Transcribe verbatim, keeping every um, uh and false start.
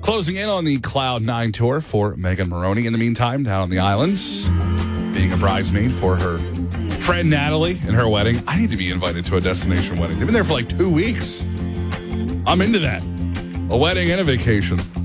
Closing in on the Cloud nine tour for Megan Maroney. In the meantime, down on the islands, being a bridesmaid for her friend Natalie and her wedding. I need to be invited to a destination wedding. They've been there for like two weeks. I'm into that. A wedding and a vacation.